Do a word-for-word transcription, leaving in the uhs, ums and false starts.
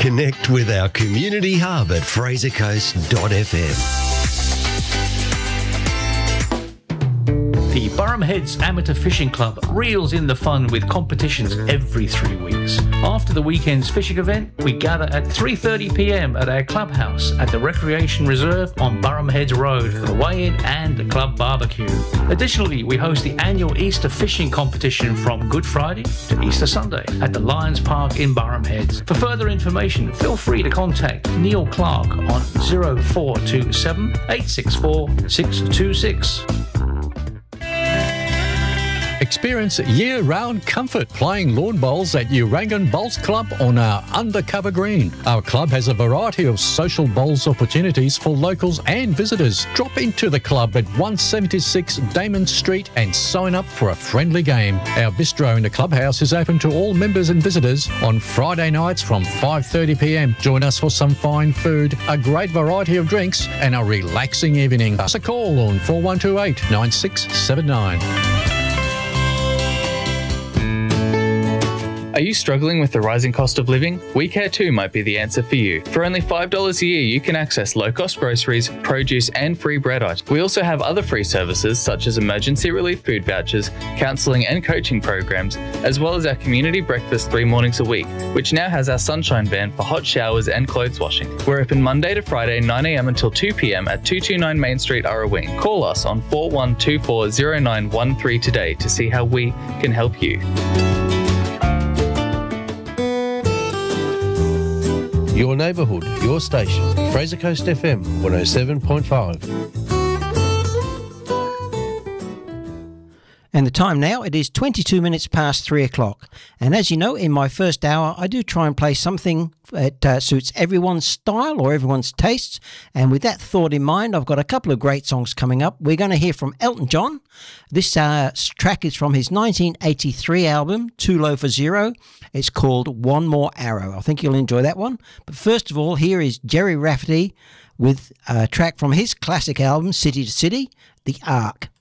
Connect with our community hub at fraser coast dot f m. The Burham Heads Amateur Fishing Club reels in the fun with competitions every three weeks. After the weekend's fishing event, we gather at three thirty p m at our clubhouse at the Recreation Reserve on Burham Heads Road for the weigh-in and the club barbecue. Additionally, we host the annual Easter fishing competition from Good Friday to Easter Sunday at the Lions Park in Burham Heads. For further information, feel free to contact Neil Clark on zero four two seven, eight six four, six two six. Experience year-round comfort playing lawn bowls at Urangan Bowls Club on our undercover green. Our club has a variety of social bowls opportunities for locals and visitors. Drop into the club at one seventy-six Damon Street and sign up for a friendly game. Our bistro in the clubhouse is open to all members and visitors on Friday nights from five thirty p m. Join us for some fine food, a great variety of drinks and a relaxing evening. Give us a call on four one two eight, nine six seven nine. Are you struggling with the rising cost of living? We Care Too might be the answer for you. For only five dollars a year, you can access low-cost groceries, produce and free bread items. We also have other free services such as emergency relief food vouchers, counselling and coaching programs, as well as our community breakfast three mornings a week, which now has our sunshine van for hot showers and clothes washing. We're open Monday to Friday nine a m until two p m at two two nine Main Street, Arrawing. Call us on four one two four, zero nine one three today to see how we can help you. Your neighbourhood, your station. Fraser Coast F M one oh seven point five. And the time now, it is twenty-two minutes past three o'clock. And as you know, in my first hour, I do try and play something that uh, suits everyone's style or everyone's tastes. And with that thought in mind, I've got a couple of great songs coming up. We're going to hear from Elton John. This uh, track is from his nineteen eighty-three album, Too Low for Zero. It's called One More Arrow. I think you'll enjoy that one. But first of all, here is Jerry Rafferty with a track from his classic album, City to City, The Ark.